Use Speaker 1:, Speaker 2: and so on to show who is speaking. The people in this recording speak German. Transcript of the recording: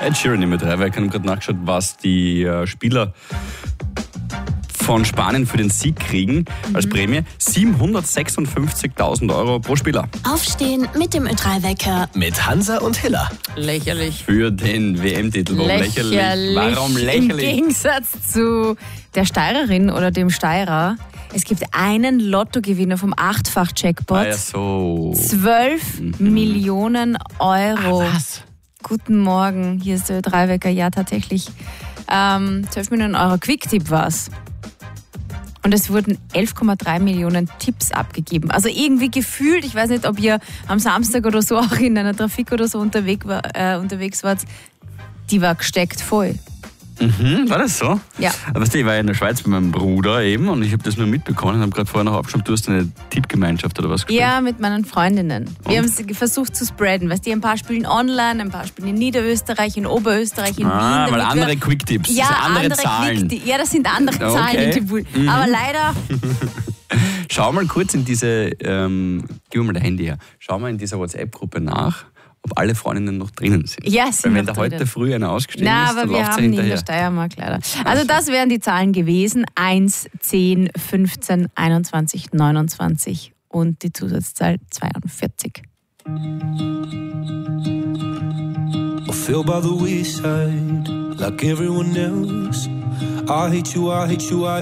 Speaker 1: Ed Sheeran immer 3, weil ich habe gerade nachgeschaut, was die Spieler von Spanien für den Sieg kriegen als Prämie. 756.000 Euro pro Spieler.
Speaker 2: Aufstehen mit dem Ö3-Wecker.
Speaker 3: Mit Hansa und Hiller.
Speaker 2: Lächerlich.
Speaker 1: Für den WM-Titel. Warum lächerlich? Warum lächerlich?
Speaker 2: Im Gegensatz zu der Steirerin oder dem Steirer. Es gibt einen Lottogewinner vom 8-fach-Jackpot.
Speaker 1: Ah, ja, so.
Speaker 2: 12 Millionen Euro.
Speaker 3: Was?
Speaker 2: Guten Morgen, hier ist der Ö3-Wecker. Ja, tatsächlich. 12 Millionen Euro. Quick-Tipp war's. Und es wurden 11,3 Millionen Tipps abgegeben. Also irgendwie gefühlt, ich weiß nicht, ob ihr am Samstag oder so auch in einer Trafik oder so unterwegs wart, die war gesteckt voll.
Speaker 1: War das so?
Speaker 2: Ja.
Speaker 1: Aber ich war ja in der Schweiz mit meinem Bruder eben und ich habe das nur mitbekommen und habe gerade vorher noch abgeschaut, du hast eine Tippgemeinschaft oder was gespielt?
Speaker 2: Ja, mit meinen Freundinnen. Wir haben es versucht zu spreaden. Weißt du, ein paar spielen online, ein paar spielen in Niederösterreich, in Oberösterreich, in Wien.
Speaker 1: Weil andere Quick-Tipps,
Speaker 2: ja,
Speaker 1: also andere Zahlen.
Speaker 2: Ja, das sind andere Zahlen in die Pool. Aber leider...
Speaker 1: Schau mal kurz in diese, gib mir mal dein Handy her, schau mal in dieser WhatsApp-Gruppe nach, ob alle Freundinnen noch drinnen sind.
Speaker 2: Ja, sind
Speaker 1: Weil wenn
Speaker 2: noch
Speaker 1: da heute
Speaker 2: drinnen.
Speaker 1: früh einer ausgestiegen
Speaker 2: Na,
Speaker 1: ist,
Speaker 2: aber
Speaker 1: dann
Speaker 2: wir
Speaker 1: läuft
Speaker 2: haben
Speaker 1: sie
Speaker 2: die in der
Speaker 1: hinterher.
Speaker 2: Steiermark leider. Also das wären die Zahlen gewesen. 1, 10, 15, 21, 29 und die Zusatzzahl 42.
Speaker 4: I feel by the wayside, like everyone else. I hate you,